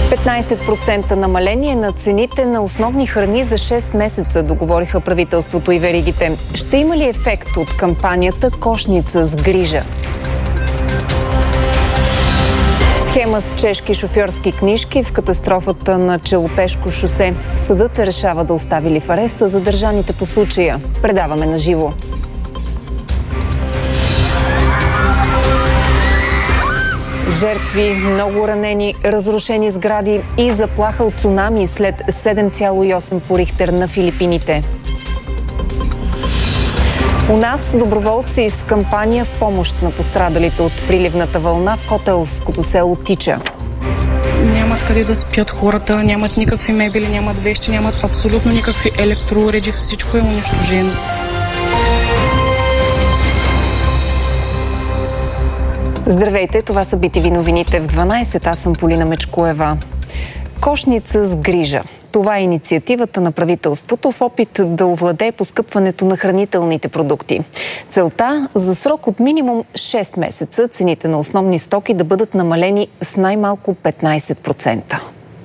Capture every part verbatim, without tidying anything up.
петнайсет процента намаление на цените на основни храни за шест месеца, договориха правителството и веригите. Ще има ли ефект от кампанията "Кошница с грижа"? Схема с чешки шофьорски книжки в катастрофата на Челопешко шосе. Съдът решава да остави ли в ареста задържаните по случая. Предаваме на живо. Жертви, много ранени, разрушени сгради и заплаха от цунами след седем цяло и осем по Рихтер на Филипините. У нас доброволци с кампания в помощ на пострадалите от приливната вълна в хотелското село Тича. Нямат къде да спят хората, нямат никакви мебели, нямат вещи, нямат абсолютно никакви електроуреди, всичко е унищожено. Здравейте, това са би ти ви новините в дванайсет. Аз съм Полина Мечкоева. Кошница с грижа. Това е инициативата на правителството в опит да овладее поскъпването на хранителните продукти. Целта – за срок от минимум шест месеца цените на основни стоки да бъдат намалени с най-малко петнайсет процента.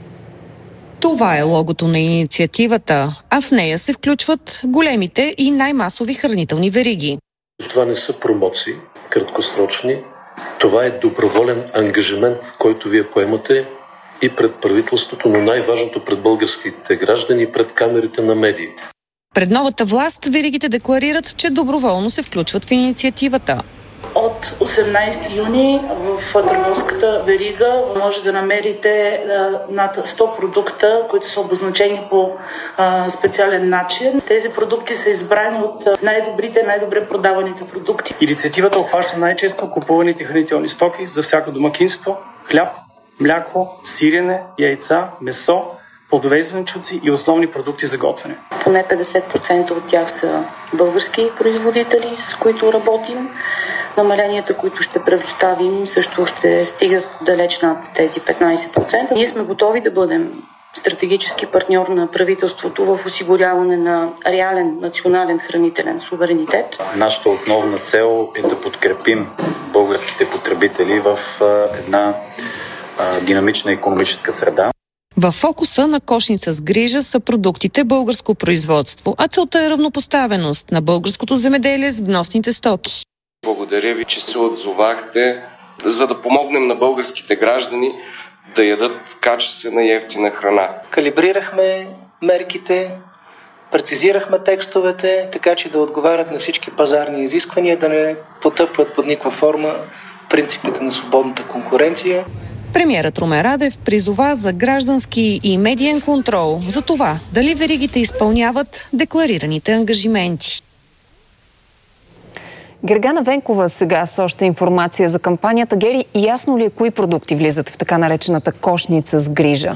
Това е логото на инициативата, а в нея се включват големите и най-масови хранителни вериги. Това не са промоции краткосрочни. Това е доброволен ангажимент, който вие поемате и пред правителството, но най-важното пред българските граждани и пред камерите на медиите. Пред новата власт веригите декларират, че доброволно се включват в инициативата. От осемнайсети юни в търговската верига може да намерите над сто продукта, които са обозначени по специален начин. Тези продукти са избрани от най-добрите, най-добре продаваните продукти. Инициативата обхваща най-често купуваните хранителни стоки за всяко домакинство: хляб, мляко, сирене, яйца, месо, плодове и зеленчуци и основни продукти за готвене. Поне петдесет процента от тях са български производители, с които работим. Намаленията, които ще предоставим, също ще стигат далеч над тези петнайсет процента. Ние сме готови да бъдем стратегически партньор на правителството в осигуряване на реален национален хранителен суверенитет. Нашата основна цел е да подкрепим българските потребители в една динамична икономическа среда. Във фокуса на Кошница с грижа са продуктите българско производство, а целта е равнопоставеност на българското земеделие с вносните стоки. Благодаря ви, че се отзовахте, за да помогнем на българските граждани да ядат качествена и евтина храна. Калибрирахме мерките, прецизирахме текстовете, така че да отговарят на всички пазарни изисквания, да не потъпват под никаква форма принципите на свободната конкуренция. Премиерът Румен Радев призова за граждански и медиен контрол за това дали веригите изпълняват декларираните ангажименти. Гергана Венкова сега с още информация за кампанията. Гери, ясно ли е кои продукти влизат в така наречената кошница с грижа?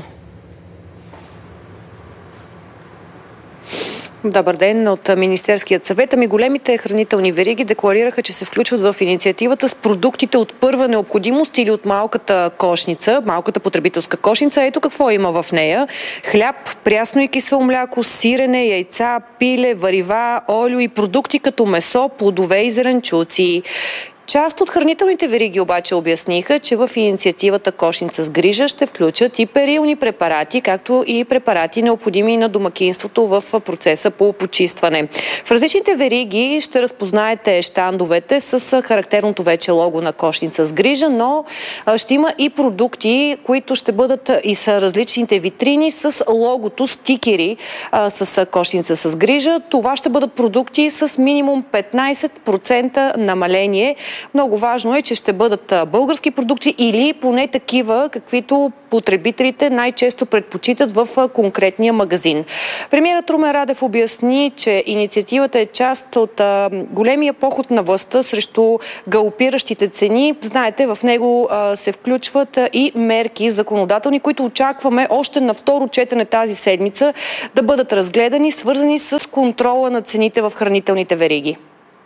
Добър ден от Министерският съвет. Ами големите хранителни вериги декларираха, че се включват в инициативата с продуктите от първа необходимост или от малката кошница, малката потребителска кошница. Ето какво има в нея: хляб, прясно и кисело мляко, сирене, яйца, пиле, варива, олио и продукти като месо, плодове и зеленчуци. Част от хранителните вериги обаче обясниха, че в инициативата Кошница с грижа ще включат и перилни препарати, както и препарати необходими на домакинството в процеса по почистване. В различните вериги ще разпознаете щандовете с характерното вече лого на Кошница с грижа, но ще има и продукти, които ще бъдат и с различните витрини с логото, стикери с Кошница с грижа. Това ще бъдат продукти с минимум петнайсет процента намаление. Много важно е, че ще бъдат български продукти или поне такива, каквито потребителите най-често предпочитат в конкретния магазин. Премиерът Румен Радев обясни, че инициативата е част от а, големия поход на властта срещу галопиращите цени. Знаете, в него а, се включват а, и мерки законодателни, които очакваме още на второ четене тази седмица да бъдат разгледани, свързани с контрола на цените в хранителните вериги.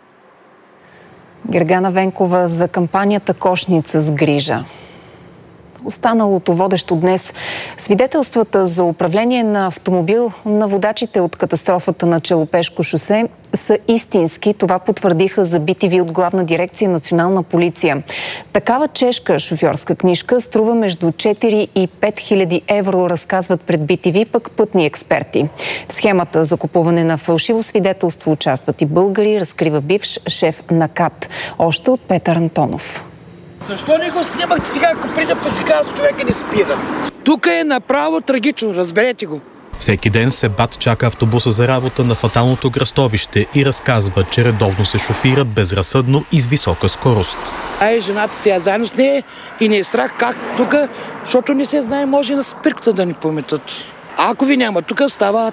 Гергана Венкова за кампанията Кошница с грижа. Останалото водещо днес. Свидетелствата за управление на автомобил на водачите от катастрофата на Челопешко шосе са истински. Това потвърдиха за би ти ви от Главна дирекция Национална полиция. Такава чешка шофьорска книжка струва между четири и пет хиляди евро, разказват пред би ти ви пък пътни експерти. В схемата за купуване на фалшиво свидетелство участват и българи, разкрива бивш шеф на КАТ. Още от Петър Антонов. Защо не го снимахте сега, ако прида па сега с човека не спира? Тук е направо трагично, разберете го. Всеки ден Себат чака автобуса за работа на фаталното кръстовище и разказва, че редовно се шофира безразсъдно и с висока скорост. Ай, жената сега заедно с нея и не е страх как тук, защото не се знае, може на спирката да ни пометат. А ако ви няма, тук стават.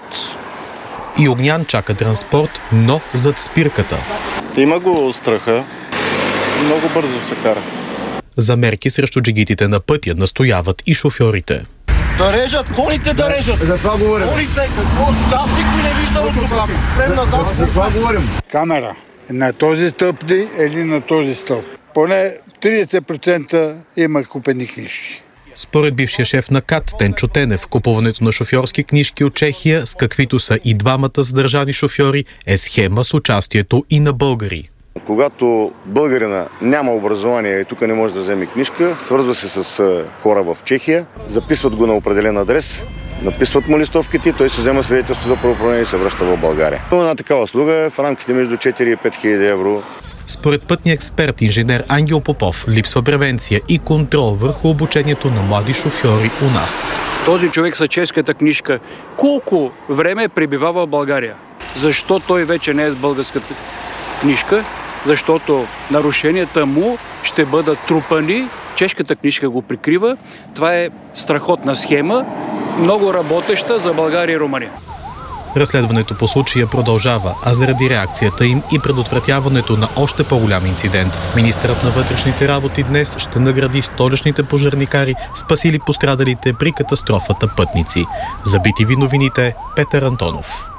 И Огнян чака транспорт, но зад спирката. Има го страха. Много бързо се кара. За мерки срещу джигитите на пътя настояват и шофьорите. Да режат, колите да режат. За това говорим. Колите, какво? Аз никой не виждам от тук. Спрем назад. За това говорим. Камера. На този стълб ли или на този стълб? Поне тридесет процента има купени книжки. Според бившия шеф на КАТ Тенчо Тенев, купуването на шофьорски книжки от Чехия, с каквито са и двамата задържани шофьори, е схема с участието и на българи. Когато българина няма образование и тук не може да вземе книжка, свързва се с хора в Чехия, записват го на определен адрес, написват му листовките, той се взема свидетелство за правоуправление и се връща в България. Една такава услуга е в рамките между четири и пет хиляди евро. Според пътния експерт инженер Ангел Попов липсва превенция и контрол върху обучението на млади шофьори у нас. Този човек с чешката книжка колко време е пребивава в България? Защо той вече не е с българската книжка? Защото нарушенията му ще бъдат трупани. Чешката книжка го прикрива. Това е страхотна схема, много работеща за България и Румъния. Разследването по случая продължава, а заради реакцията им и предотвратяването на още по-голям инцидент, министърът на вътрешните работи днес ще награди столичните пожарникари, спасили пострадалите при катастрофата пътници. За би ти ви новините, Петър Антонов.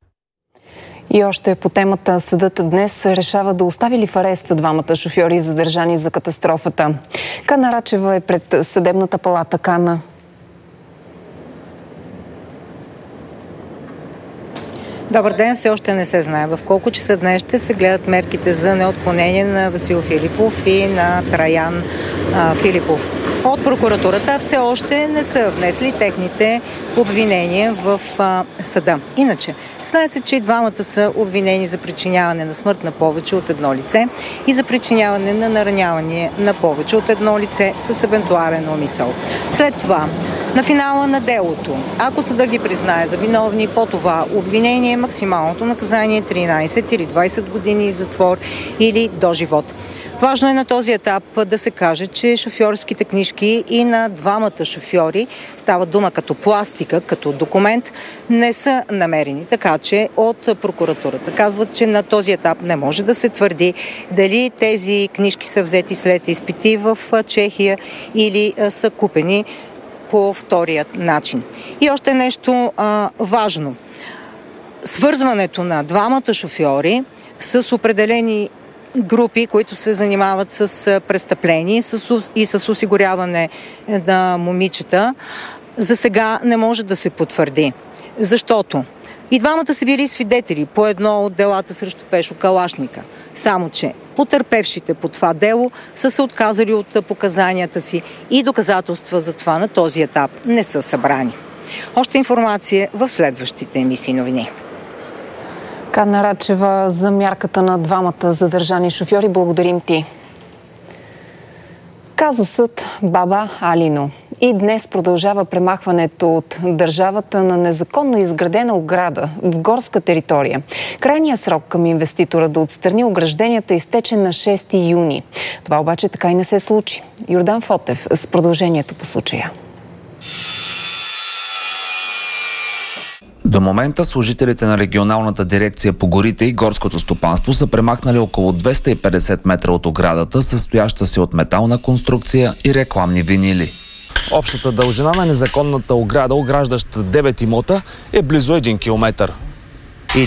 И още по темата, съдът днес решава да остави ли в ареста двамата шофьори, задържани за катастрофата. Кана Рачева е пред съдебната палата. Кана. Добър ден, все още не се знае в колко часа днес ще се гледат мерките за неотклонение на Васил Филипов и на Траян а, Филипов. От прокуратурата все още не са внесли техните обвинения в а, съда. Иначе, знае се, че и двамата са обвинени за причиняване на смърт на повече от едно лице и за причиняване на нараняване на повече от едно лице с евентуален умисъл. След това, на финала на делото, ако съда ги признае за виновни по това обвинение, максималното наказание е тринайсет или двайсет години затвор или доживот. Важно е на този етап да се каже, че шофьорските книжки и на двамата шофьори, става дума като пластика, като документ, не са намерени. Така че от прокуратурата казват, че на този етап не може да се твърди дали тези книжки са взети след изпити в Чехия или са купени по вторият начин. И още нещо а, важно. Свързването на двамата шофьори с определени групи, които се занимават с престъпления и с осигуряване на момичета, за сега не може да се потвърди. Защото и двамата са били свидетели по едно от делата срещу Пешо Калашника. Само че потърпевшите по това дело са се отказали от показанията си и доказателства за това на този етап не са събрани. Още информация в следващите емисии новини. Кана Рачева за мярката на двамата задържани шофьори. Благодарим ти. Казусът Баба Алино. И днес продължава премахването от държавата на незаконно изградена ограда в горска територия. Крайният срок към инвеститора да отстрани огражденията изтече на шести юни. Това обаче така и не се случи. Йордан Фотев с продължението по случая. До момента служителите на регионалната дирекция по горите и горското стопанство са премахнали около двеста и петдесет метра от оградата, състояща се от метална конструкция и рекламни винили. Общата дължина на незаконната ограда, ограждаща девет имота, е близо един километър.